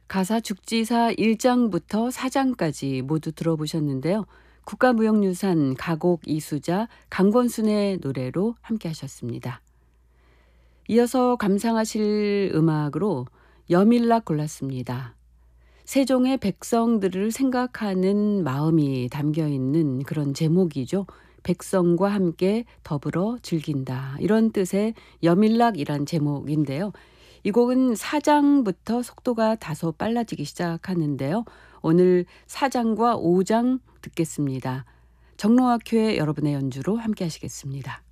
가사 죽지사 1장부터 4장까지 모두 들어보셨는데요. 국가무형유산 가곡 이수자 강권순의 노래로 함께 하셨습니다. 이어서 감상하실 음악으로 여밀락 골랐습니다. 세종의 백성들을 생각하는 마음이 담겨 있는 그런 제목이죠. 백성과 함께 더불어 즐긴다. 이런 뜻의 여밀락이란 제목인데요. 이 곡은 4장부터 속도가 다소 빨라지기 시작하는데요. 오늘 4장과 5장 듣겠습니다. 정로학교의 여러분의 연주로 함께 하시겠습니다.